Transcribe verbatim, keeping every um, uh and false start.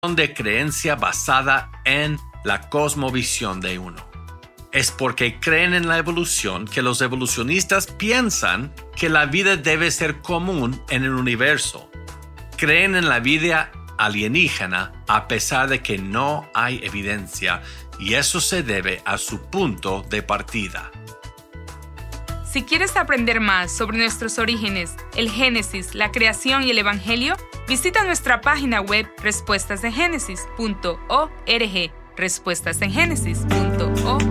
de creencia basada en la cosmovisión de uno. Es porque creen en la evolución que los evolucionistas piensan que la vida debe ser común en el universo. Creen en la vida alienígena a pesar de que no hay evidencia, y eso se debe a su punto de partida. Si quieres aprender más sobre nuestros orígenes, el Génesis, la creación y el Evangelio, visita nuestra página web respuestas en génesis punto org, respuestas en génesis punto org.